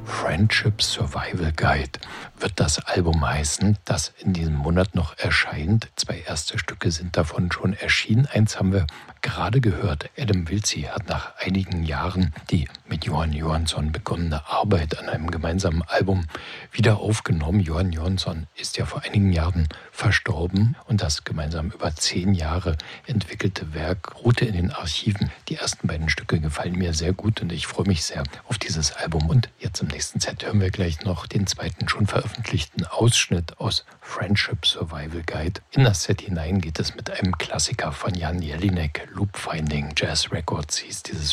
Friendship Survival Guide wird das Album heißen, das in diesem Monat noch erscheint. 2 erste Stücke sind davon schon erschienen. Eins haben wir gerade gehört. Adam Wiltzie hat nach einigen Jahren die mit Jóhann Jóhannsson begonnene Arbeit an einem gemeinsamen Album wieder aufgenommen. Jóhann Jóhannsson ist ja vor einigen Jahren verstorben und das gemeinsam über 10 Jahre entwickelte Werk ruhte in den Archiven. Die ersten beiden Stücke gefallen mir sehr gut und ich freue mich sehr auf dieses Album. Und jetzt im nächsten Set hören wir gleich noch den zweiten schon veröffentlichten Ausschnitt aus Friendship Survival Guide. In das Set hinein geht es mit einem Klassiker von Jan Jelinek. Loop Finding Jazz Records hieß dieses